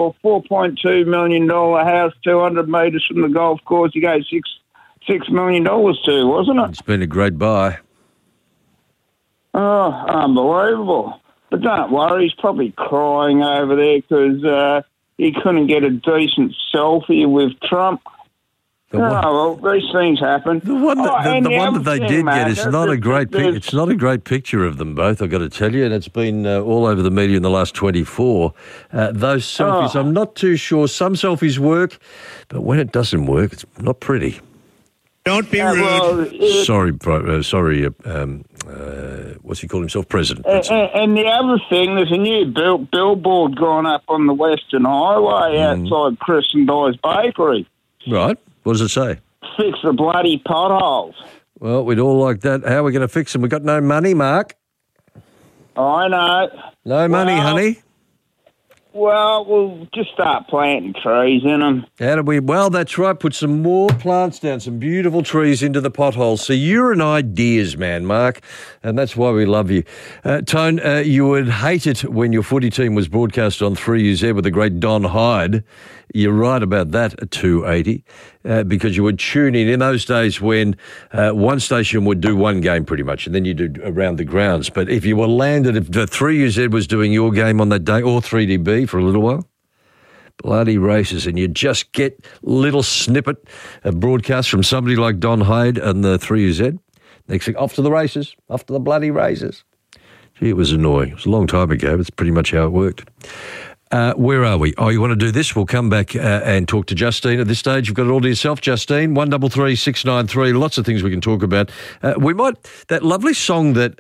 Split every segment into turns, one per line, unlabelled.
your $4.2 million house 200 metres from the golf course you gave $6 million to, wasn't it?
It's been a great buy.
Oh, unbelievable. But don't worry, he's probably crying over there because he couldn't get a decent selfie with Trump. Well, these things happen.
The one that they did get is not a great picture. It's not a great picture of them both, I've got to tell you, and it's been all over the media in the last 24. Those selfies, I'm not too sure. Some selfies work, but when it doesn't work, it's not pretty.
Don't be rude.
Sorry. What's he called himself? President.
And the other thing, there's a new billboard gone up on the Western Highway outside Chris and Di's Bakery.
Right. What does it say?
Fix the bloody potholes.
Well, we'd all like that. How are we going to fix them? We've got no money, Mark.
I know.
No money, honey.
Well, we'll just start planting trees in them.
How do we? Well, that's right. Put some more plants down, some beautiful trees into the potholes. So you're an ideas man, Mark, and that's why we love you. Tone, you would hate it when your footy team was broadcast on 3UZ with the great Don Hyde. You're right about that at 280, because you would tune in those days when one station would do one game pretty much, and then you do around the grounds. But if you were landed, if the 3UZ was doing your game on that day, or 3DB for a little while, bloody races, and you just get little snippet of broadcast from somebody like Don Hyde and the 3UZ. Next thing, off to the races, off to the bloody races. Gee, it was annoying. It was a long time ago, but it's pretty much how it worked. Where are we? Oh, you want to do this? We'll come back and talk to Justine at this stage. You've got it all to yourself, Justine. 133 693. Lots of things we can talk about. We might, that lovely song that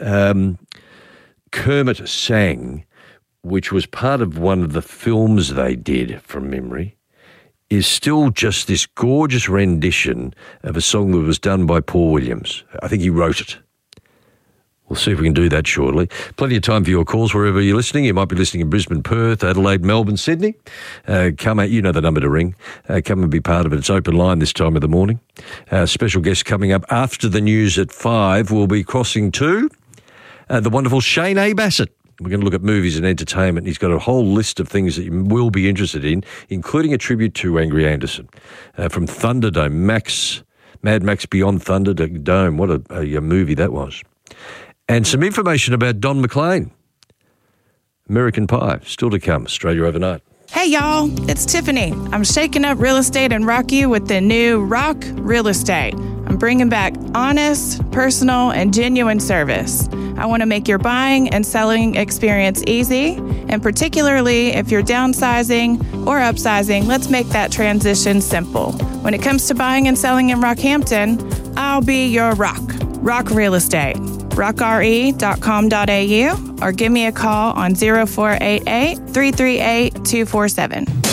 Kermit sang, which was part of one of the films they did from memory, is still just this gorgeous rendition of a song that was done by Paul Williams. I think he wrote it. We'll see if we can do that shortly. Plenty of time for your calls wherever you're listening. You might be listening in Brisbane, Perth, Adelaide, Melbourne, Sydney. Come out, you know the number to ring. Come and be part of it. It's open line this time of the morning. Special guest coming up after the news at 5. We'll be crossing to the wonderful Shane A. Bassett. We're going to look at movies and entertainment. He's got a whole list of things that you will be interested in, including a tribute to Angry Anderson. From Thunderdome, Mad Max Beyond Thunderdome. What a movie that was. And some information about Don McLean. American Pie, still to come. Australia Overnight.
Hey, y'all. It's Tiffany. I'm shaking up real estate and rock you with the new Rock Real Estate. I'm bringing back honest, personal, and genuine service. I want to make your buying and selling experience easy, and particularly if you're downsizing or upsizing, let's make that transition simple. When it comes to buying and selling in Rockhampton, I'll be your rock. Rock Real Estate. rockre.com.au or give me a call on 0488 338 247.